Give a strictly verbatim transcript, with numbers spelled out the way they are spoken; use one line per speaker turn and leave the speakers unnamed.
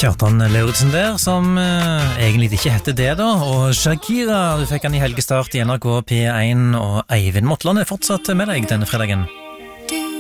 Kjartan Lauritzen der, som eh, egentlig ikke heter det da, og Shakira, du fikk han i helgestart i N R K P én, og Eivind Motland er fortsatt med deg denne fredagen.